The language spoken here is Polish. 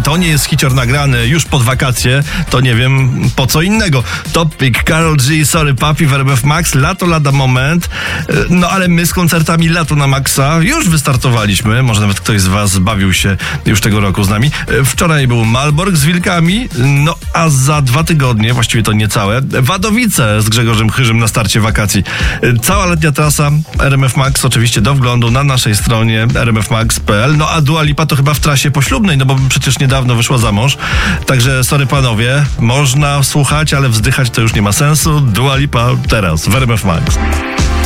to nie jest hicior nagrany już pod wakacje, to nie wiem po co innego. Topic, Karol G, Sorry Papi w RMF Max, lato lada moment. No ale my z koncertami Lato na Maxa już wystartowaliśmy. Może nawet ktoś z was bawił się już tego roku z nami. Wczoraj był Malbork z Wilkami, no a za 2 tygodnie, właściwie to niecałe, Wadowice z Grzegorzem Chyżym na starcie wakacji. Cała letnia trasa RMF Max oczywiście do wglądu na naszej stronie rmfmax.pl. No a Dua Lipa to chyba w trasie poślubnej, no bo przecież niedawno wyszła za mąż. Także sorry panowie, można słuchać, ale wzdychać to już nie ma sensu. Dua Lipa teraz w RMF Max.